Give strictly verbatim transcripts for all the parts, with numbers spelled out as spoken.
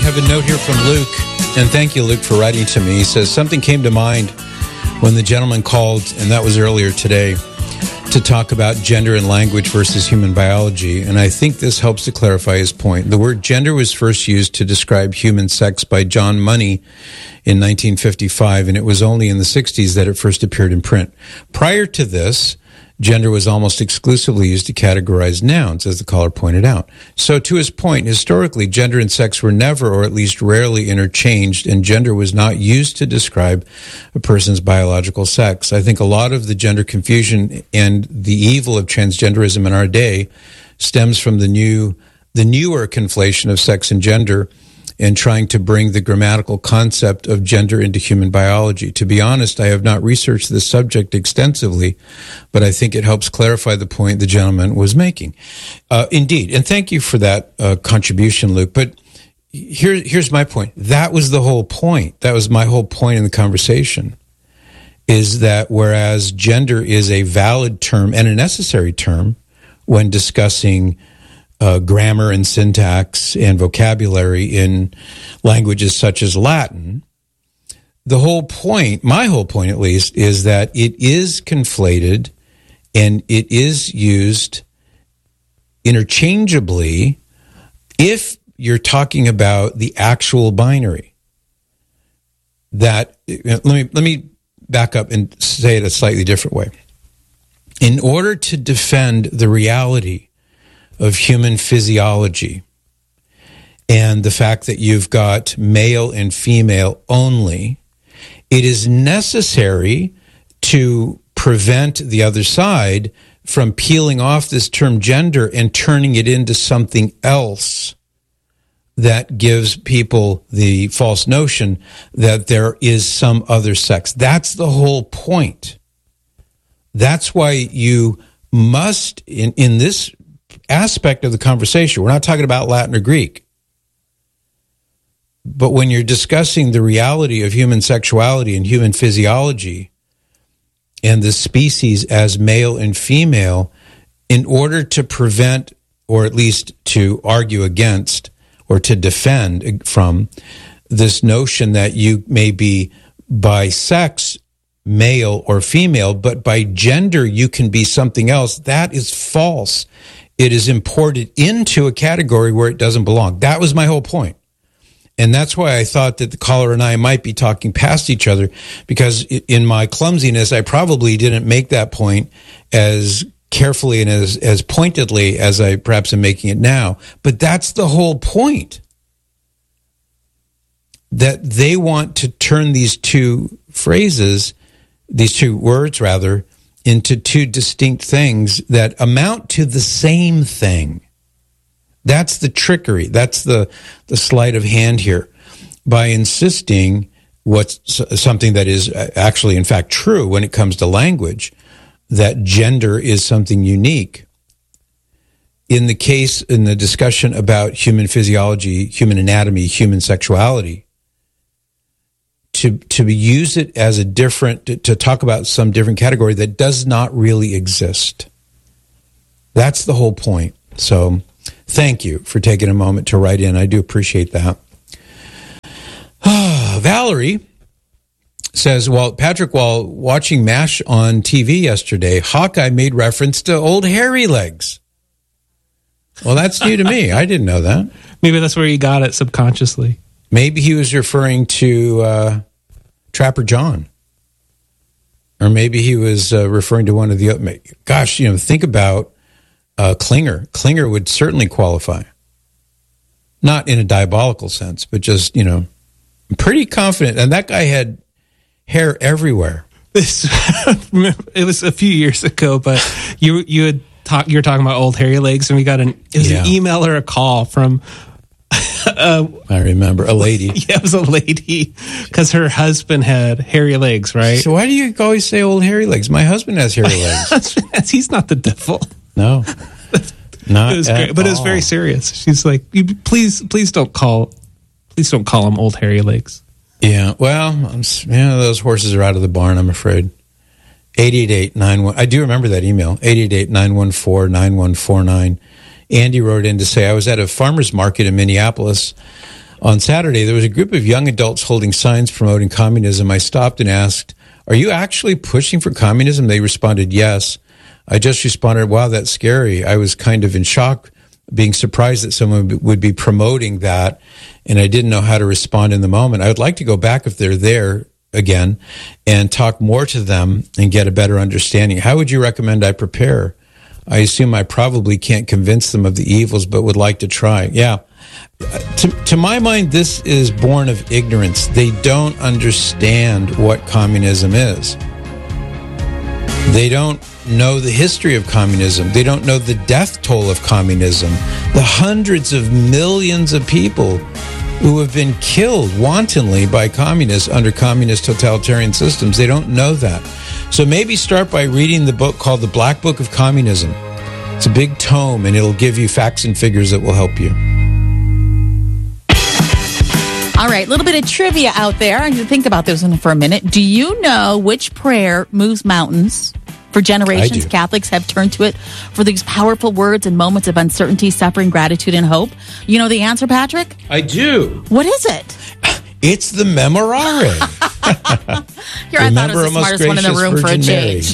have a note here from Luke, and thank you, Luke, for writing to me. He says, something came to mind when the gentleman called, and that was earlier today, to talk about gender and language versus human biology, and I think this helps to clarify his point. The word gender was first used to describe human sex by John Money in nineteen fifty-five, and it was only in the sixties that it first appeared in print. Prior to this, gender was almost exclusively used to categorize nouns, as the caller pointed out. So to his point, historically, gender and sex were never, or at least rarely, interchanged, and gender was not used to describe a person's biological sex. I think a lot of the gender confusion and the evil of transgenderism in our day stems from the new, the newer conflation of sex and gender, and trying to bring the grammatical concept of gender into human biology. To be honest, I have not researched this subject extensively, but I think it helps clarify the point the gentleman was making. Uh, indeed, and thank you for that uh, contribution, Luke. But here, here's my point. That was the whole point. That was my whole point in the conversation, is that whereas gender is a valid term and a necessary term when discussing Uh, grammar and syntax and vocabulary in languages such as Latin, the whole point, my whole point at least, is that it is conflated and it is used interchangeably if you're talking about the actual binary. That, let me, let me back up and say it a slightly different way. In order to defend the reality of human physiology and the fact that you've got male and female only, it is necessary to prevent the other side from peeling off this term gender and turning it into something else that gives people the false notion that there is some other sex. That's the whole point. That's why you must, in, in this aspect of the conversation, we're not talking about Latin or Greek, but when you're discussing the reality of human sexuality and human physiology and the species as male and female, in order to prevent, or at least to argue against, or to defend from this notion that you may be by sex male or female, but by gender you can be something else, that is false. It is imported into a category where it doesn't belong. That was my whole point. And that's why I thought that the caller and I might be talking past each other, because in my clumsiness, I probably didn't make that point as carefully and as, as pointedly as I perhaps am making it now. But that's the whole point. That they want to turn these two phrases, these two words rather, into two distinct things that amount to the same thing. That's the trickery. That's the, the sleight of hand here. By insisting what's something that is actually, in fact, true when it comes to language, that gender is something unique. In the case, in the discussion about human physiology, human anatomy, human sexuality, to to use it as a different, to, to talk about some different category that does not really exist. That's the whole point. So thank you for taking a moment to write in. I do appreciate that. Valerie says, well, Patrick, while watching MASH on T V yesterday, Hawkeye made reference to old hairy legs. Well, that's new to me. I didn't know that. Maybe that's where you got it subconsciously. Maybe he was referring to uh, Trapper John. Or maybe he was uh, referring to one of the other. Gosh, you know, think about uh, Klinger. Klinger would certainly qualify. Not in a diabolical sense, but just, you know, I'm pretty confident. And that guy had hair everywhere. This, it was a few years ago, but you you had talk, you were talking about old hairy legs, and we got an, it was yeah. an email or a call from Uh, I remember a lady. Yeah, it was a lady because her husband had hairy legs, right? So why do you always say old hairy legs? My husband has hairy legs. He's not the devil. No, not it was at great, but all. it was very serious. She's like, you, "Please, please don't call, please don't call him old hairy legs." Yeah, well, I'm, you know, those horses are out of the barn, I'm afraid. eight eight eight nine one I do remember that email. eight eight eight, nine one four, nine one four nine Andy wrote in to say, I was at a farmer's market in Minneapolis On Saturday, there was a group of young adults holding signs promoting communism. I stopped and asked, "Are you actually pushing for communism?" They responded, "Yes." I just responded, "Wow, that's scary." I was kind of in shock, being surprised that someone would be promoting that, and I didn't know how to respond in the moment. I would like to go back if they're there again and talk more to them and get a better understanding. How would you recommend I prepare? I assume I probably can't convince them of the evils, but would like to try. Yeah. To, to my mind, this is born of ignorance. They don't understand what communism is. They don't know the history of communism. They don't know the death toll of communism, the hundreds of millions of people who have been killed wantonly by communists under communist totalitarian systems. They don't know that. So maybe start by reading the book called The Black Book of Communism. It's a big tome, and it'll give you facts and figures that will help you. All right, a little bit of trivia out there. I need to think about this one for a minute. Do you know which prayer moves mountains? For generations, Catholics have turned to it for these powerful words in moments of uncertainty, suffering, gratitude, and hope. You know the answer, Patrick? I do. What is it? It's the Memorare. Here, I thought I was the smartest one in the room for a change.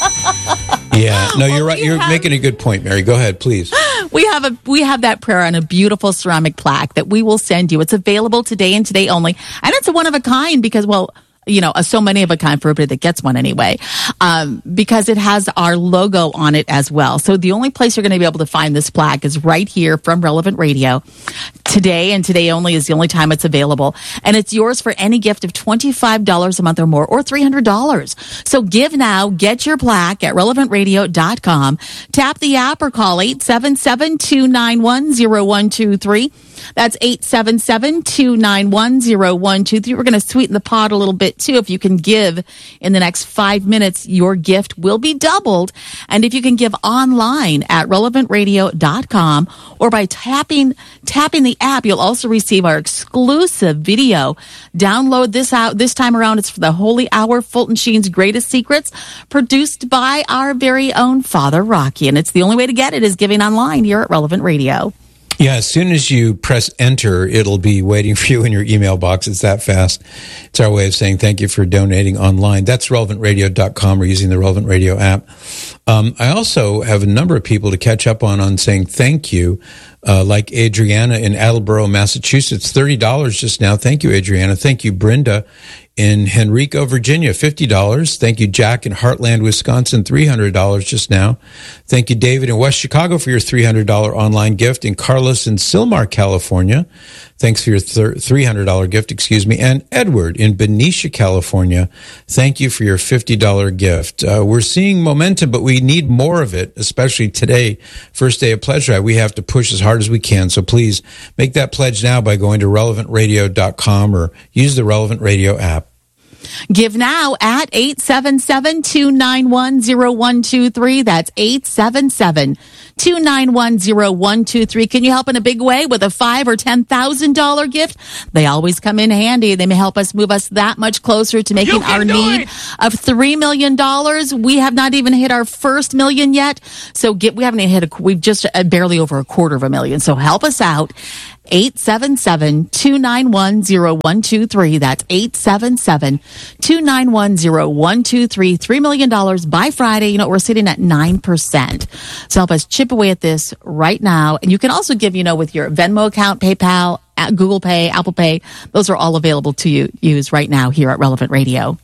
Yeah, no, you're right. You're making a good point, Mary. Go ahead, please. We have a we have that prayer on a beautiful ceramic plaque that we will send you. It's available today and today only, and it's a one of a kind because, well, you know, so many of a kind for everybody that gets one anyway, um, because it has our logo on it as well. So the only place you're going to be able to find this plaque is right here from Relevant Radio. Today and today only is the only time it's available. And it's yours for any gift of twenty-five dollars a month or more, or three hundred dollars. So give now, get your plaque at relevant radio dot com. Tap the app or call eight seven seven, two nine one, zero one two three. That's eight seven seven, two nine one, zero one two three. We're going to sweeten the pot a little bit, too. If you can give in the next five minutes, your gift will be doubled. And if you can give online at relevant radio dot com or by tapping tapping the app, you'll also receive our exclusive video. Download this out. This time around, it's for the Holy Hour, Fulton Sheen's Greatest Secrets, produced by our very own Father Rocky. And it's the only way to get it is giving online here at Relevant Radio. Yeah, as soon as you press enter, it'll be waiting for you in your email box. It's that fast. It's our way of saying thank you for donating online. That's relevant radio dot com or using the Relevant Radio app. Um, I also have a number of people to catch up on on saying thank you, uh, like Adriana in Attleboro, Massachusetts, thirty dollars just now. Thank you, Adriana. Thank you, Brenda in Henrico, Virginia, fifty dollars. Thank you, Jack in Heartland, Wisconsin, three hundred dollars just now. Thank you, David in West Chicago, for your three hundred dollars online gift. And Carlos in Sylmar, California, thanks for your three hundred dollars gift, excuse me. And Edward in Benicia, California, thank you for your fifty dollars gift. Uh, we're seeing momentum, but we need more of it, especially today, first day of Pledge Drive. We have to push as hard as we can. So please make that pledge now by going to relevant radio dot com or use the Relevant Radio app. Give now at eight seven seven, two nine one, zero one two three. That's eight seven seven, two nine one, zero one two three. Can you help in a big way with a five or ten thousand dollar gift? They always come in handy. They may help us move us that much closer to making our need it. of three million dollars. We have not even hit our first million yet. So get, we haven't even hit a, we've just uh, barely over a quarter of a million. So help us out. eight seven seven, two nine one, zero one two three. That's eight seven seven, two nine one, zero one two three. three million dollars by Friday. You know, we're sitting at nine percent. So help us chip away at this right now. And you can also give, you know, with your Venmo account, PayPal, Google Pay, Apple Pay. Those are all available to you use right now here at Relevant Radio.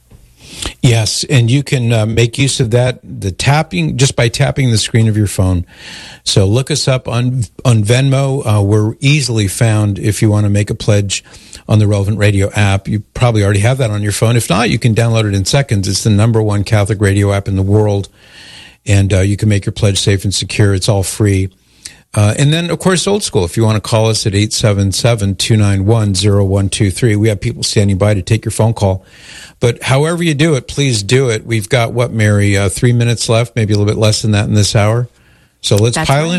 Yes, and you can uh, make use of that, the tapping, just by tapping the screen of your phone. So look us up on on Venmo. Uh, we're easily found if you want to make a pledge on the Relevant Radio app. You probably already have that on your phone. If not, you can download it in seconds. It's the number one Catholic radio app in the world, and uh, you can make your pledge safe and secure. It's all free. Uh, and then, of course, old school. If you want to call us at eight seven seven, two nine one, zero one two three, we have people standing by to take your phone call. But however you do it, please do it. We've got, what, Mary, uh, three minutes left, maybe a little bit less than that in this hour. So let's That's pile right. in.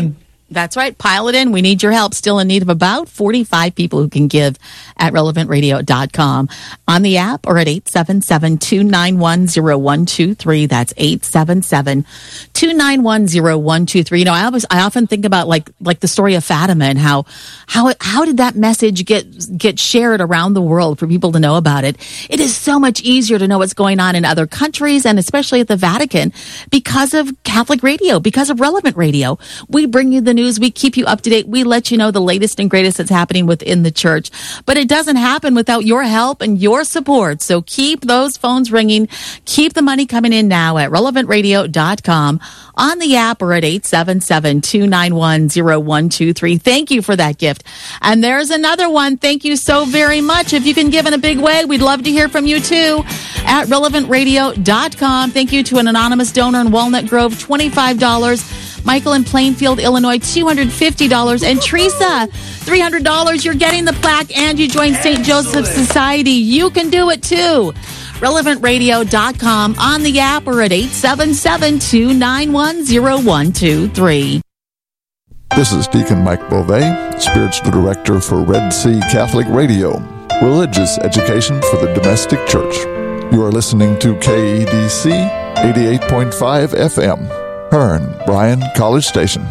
That's right. Pile it in. We need your help. Still in need of about forty-five people who can give at relevant radio dot com. On the app or at eight seven seven, two nine one, zero one two three. That's eight seven seven, two nine one, zero one two three. You know, I always, I often think about like, like the story of Fatima and how, how, how did that message get, get shared around the world for people to know about it? It is so much easier to know what's going on in other countries and especially at the Vatican because of Catholic radio, because of Relevant Radio. We bring you the news. We keep you up to date. We let you know the latest and greatest that's happening within the church. But it doesn't happen without your help and your support. So keep those phones ringing. Keep the money coming in now at relevant radio dot com, on the app, or at eight seven seven, two nine one, zero one two three. Thank you for that gift. And there's another one. Thank you so very much. If you can give in a big way, we'd love to hear from you too at relevant radio dot com. Thank you to an anonymous donor in Walnut Grove, twenty-five dollars. Michael in Plainfield, Illinois, two hundred fifty dollars. And Teresa, three hundred dollars. You're getting the plaque and you join Saint Joseph Society. You can do it too. relevant radio dot com, on the app, or at eight seven seven, two nine one, zero one two three. This is Deacon Mike Beauvais, Spiritual Director for Red Sea Catholic Radio, religious education for the domestic church. You are listening to K E D C eighty-eight point five F M. Hearn, Bryan College Station.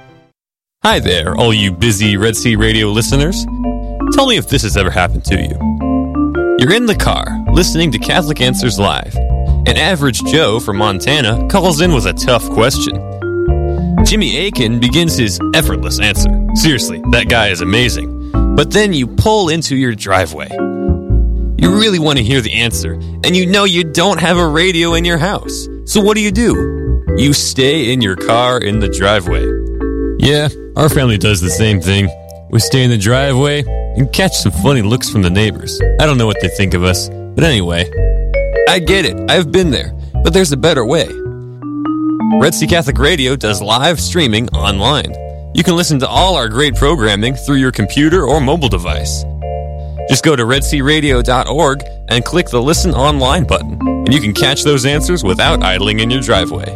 Hi there, all you busy Red Sea Radio listeners. Tell me if this has ever happened to you. You're in the car, listening to Catholic Answers Live. An average Joe from Montana calls in with a tough question. Jimmy Akin begins his effortless answer. Seriously, that guy is amazing. But then you pull into your driveway. You really want to hear the answer, and you know you don't have a radio in your house. So what do you do? You stay in your car in the driveway. Yeah, our family does the same thing. We stay in the driveway and catch some funny looks from the neighbors. I don't know what they think of us, but anyway, I get it. I've been there, but there's a better way. Red Sea Catholic Radio does live streaming online. You can listen to all our great programming through your computer or mobile device. Just go to red sea radio dot org and click the Listen Online button, and you can catch those answers without idling in your driveway.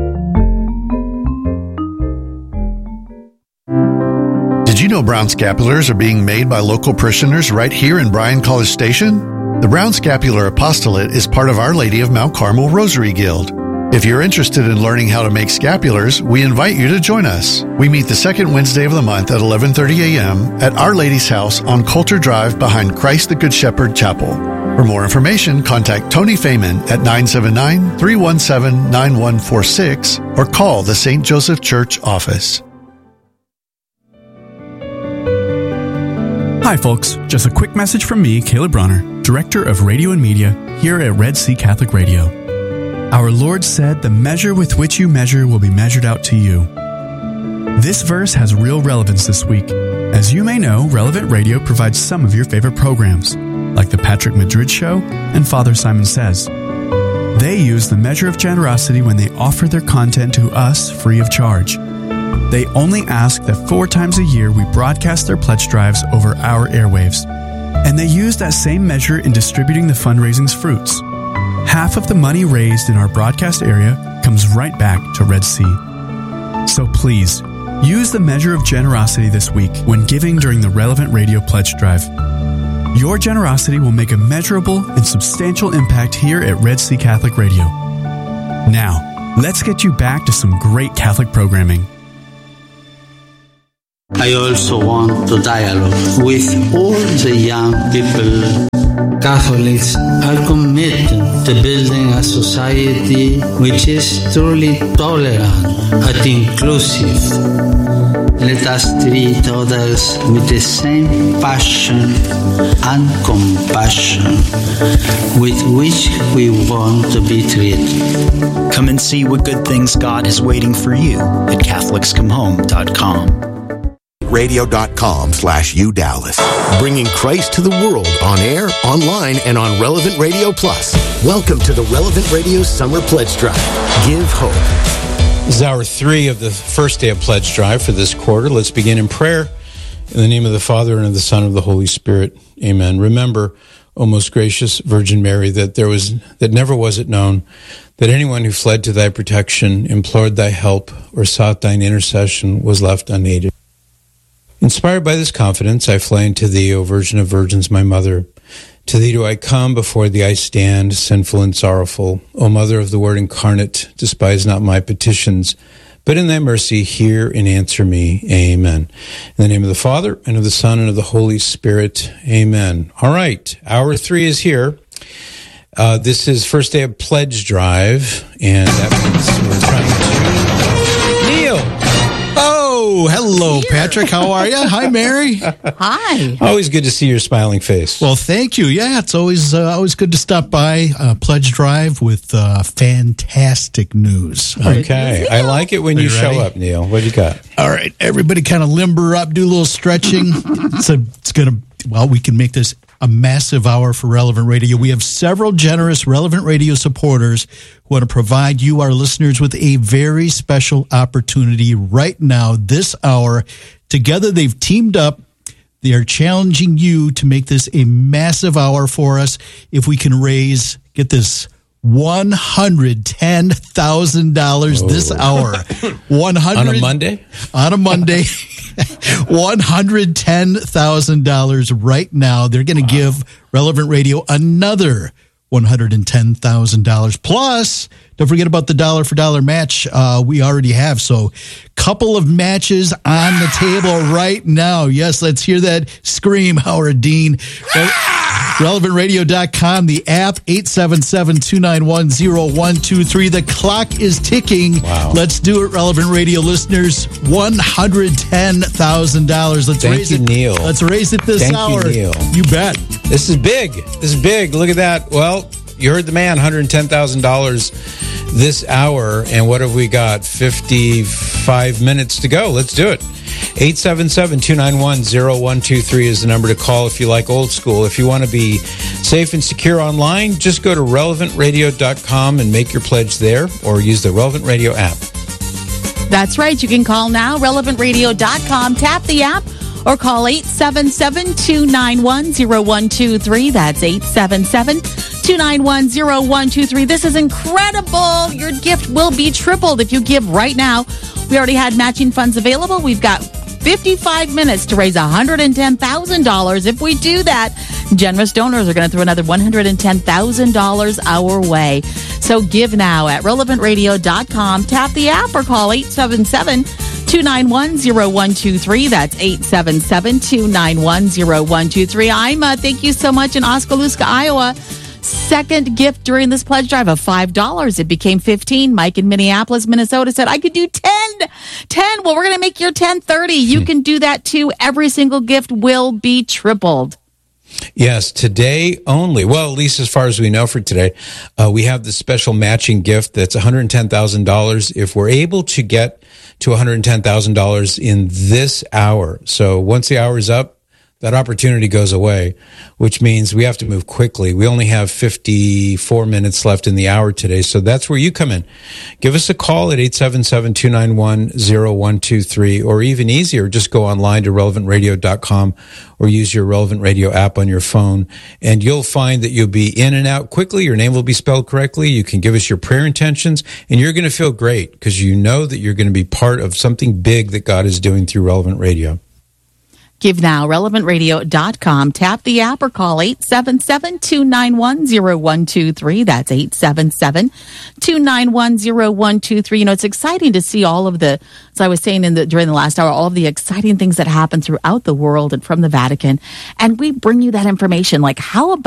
Did you know brown scapulars are being made by local parishioners right here in Bryan College Station? The Brown Scapular Apostolate is part of Our Lady of Mount Carmel Rosary Guild. If you're interested in learning how to make scapulars, we invite you to join us. We meet the second Wednesday of the month at eleven thirty a.m. at Our Lady's house on Coulter Drive behind Christ the Good Shepherd Chapel. For more information, contact Tony Feynman at nine seven nine, three one seven, nine one four six or call the Saint Joseph Church office. Hi folks, just a quick message from me, Caleb Bronner, Director of Radio and Media here at Red Sea Catholic Radio. Our Lord said, "The measure with which you measure will be measured out to you." This verse has real relevance this week. As you may know, Relevant Radio provides some of your favorite programs, like The Patrick Madrid Show and Father Simon Says. They use the measure of generosity when they offer their content to us free of charge. They only ask that four times a year we broadcast their pledge drives over our airwaves. And they use that same measure in distributing the fundraising's fruits. Half of the money raised in our broadcast area comes right back to Red Sea. So please, use the measure of generosity this week when giving during the Relevant Radio Pledge Drive. Your generosity will make a measurable and substantial impact here at Red Sea Catholic Radio. Now, let's get you back to some great Catholic programming. I also want to dialogue with all the young people. Catholics are committed to building a society which is truly tolerant and inclusive. Let us treat others with the same passion and compassion with which we want to be treated. Come and see what good things God is waiting for you at Catholics Come Home dot com. radio.com slash UDallas. Bringing Christ to the world on air, online, and on Relevant Radio Plus. Welcome to the Relevant Radio Summer Pledge Drive. Give hope. This is hour three of the first day of Pledge Drive for this quarter. Let's begin in prayer. In the name of the Father, and of the Son, and of the Holy Spirit. Amen. Remember, O most gracious Virgin Mary, that there was, that never was it known that anyone who fled to thy protection, implored thy help, or sought thine intercession was left unaided. Inspired by this confidence, I fly unto thee, O Virgin of Virgins, my mother. To thee do I come, before thee I stand, sinful and sorrowful. O Mother of the Word incarnate, despise not my petitions, but in thy mercy hear and answer me. Amen. In the name of the Father, and of the Son, and of the Holy Spirit. Amen. All right, hour three is here. Uh, this is first day of pledge drive, and that means we're trying to... Neil! Oh, hello, Here. Patrick. How are you? Hi, Mary. Hi. Always good to see your smiling face. Well, thank you. Yeah, it's always uh, always good to stop by uh, Pledge Drive with uh, fantastic news. Okay. I like it when Are you, you show ready? up, Neil. What do you got? All right, everybody kind of limber up, do a little stretching. So it's going to, well, we can make this a massive hour for Relevant Radio. We have several generous Relevant Radio supporters who want to provide you, our listeners, with a very special opportunity right now, this hour. Together, they've teamed up. They are challenging you to make this a massive hour for us. If we can raise, get this, one hundred ten thousand dollars this hour. one hundred On a Monday? On a Monday. one hundred ten thousand dollars right now. They're going to wow. give Relevant Radio another one hundred ten thousand dollars. Plus, don't forget about the dollar for dollar match uh, we already have. So, couple of matches on the table right now. Yes, let's hear that scream, Howard Dean. Well, relevant radio dot com, the app, eight seven seven, two nine one, zero one two three. The clock is ticking. Wow. Let's do it, Relevant Radio listeners. one hundred ten thousand dollars. Let's Thank raise you, it. Neil. Let's raise it this Thank hour. you, Neil. You bet. This is big. This is big. Look at that. Well, you heard the man, one hundred ten thousand dollars this hour. And what have we got? fifty-five minutes to go. Let's do it. eight seven seven, two nine one, zero one two three is the number to call if you like old school. If you want to be safe and secure online, just go to relevant radio dot com and make your pledge there, or use the Relevant Radio app. That's right. You can call now, relevant radio dot com, tap the app, or call eight seven seven, two nine one, zero one two three. That's eight seven seven, two nine one, zero one two three. This is incredible. Your gift will be tripled if you give right now. We already had matching funds available. We've got fifty-five minutes to raise one hundred ten thousand dollars. If we do that, generous donors are going to throw another one hundred ten thousand dollars our way. So give now at relevant radio dot com. Tap the app or call eight seven seven, two nine one, zero one two three. That's eight seven seven, two nine one, zero one two three. Ima, thank you so much in Oskaloosa, Iowa. Second gift during this pledge drive of five dollars. It became fifteen. Mike in Minneapolis, Minnesota said, I could do ten. ten. Well, we're going to make your ten thirty. You can do that too. Every single gift will be tripled. Yes, today only. Well, at least as far as we know for today, uh, we have the special matching gift that's one hundred ten thousand dollars if we're able to get to one hundred ten thousand dollars in this hour. So once the hour is up, that opportunity goes away, which means we have to move quickly. We only have fifty-four minutes left in the hour today, so that's where you come in. Give us a call at eight seven seven, two nine one, zero one two three, or even easier, just go online to relevant radio dot com or use your Relevant Radio app on your phone, and you'll find that you'll be in and out quickly. Your name will be spelled correctly. You can give us your prayer intentions, and you're going to feel great because you know that you're going to be part of something big that God is doing through Relevant Radio. Give now, relevant radio dot com. Tap the app or call eight seven seven, two nine one, zero one two three. That's eight seven seven, two nine one, zero one two three. You know, it's exciting to see all of the, as I was saying in the during the last hour, all of the exciting things that happen throughout the world and from the Vatican. And we bring you that information. Like, how about